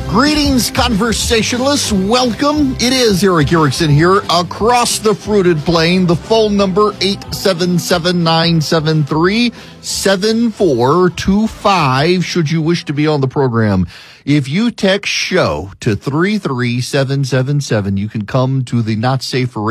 Greetings, conversationalists. Welcome. It is Eric Erickson here across the fruited plain. The phone number 877-973-7425 should you wish to be on the program. If you text SHOW to 33777, you can come to the Not Safe for